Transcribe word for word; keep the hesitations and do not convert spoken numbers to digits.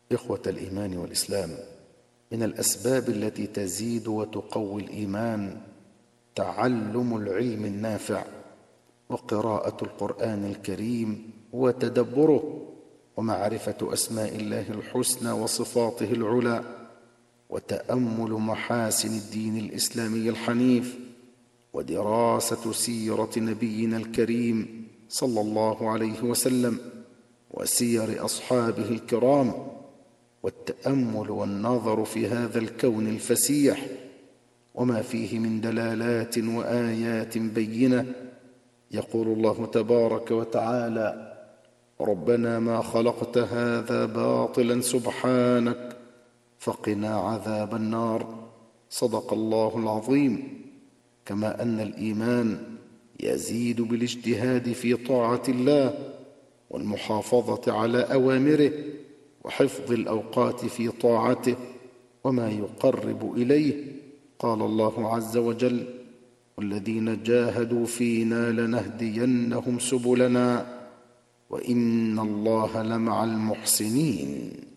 إخوة الإيمان والإسلام، من الأسباب التي تزيد وتقوي الإيمان تعلم العلم النافع وقراءة القرآن الكريم وتدبره ومعرفة أسماء الله الحسنى وصفاته العلى وتأمل محاسن الدين الإسلامي الحنيف ودراسة سيرة نبينا الكريم صلى الله عليه وسلم وسير أصحابه الكرام والتأمل والنظر في هذا الكون الفسيح وما فيه من دلالات وآيات بينة. يقول الله تبارك وتعالى: ربنا ما خلقت هذا باطلا سبحانك فقنا عذاب النار. صدق الله العظيم. كما أن الإيمان يزيد بالاجتهاد في طاعة الله والمحافظة على أوامره وحفظ الأوقات في طاعته وما يقرب إليه. قال الله عز وجل: والذين جاهدوا فينا لنهدينهم سبلنا وإن الله لمع المحسنين.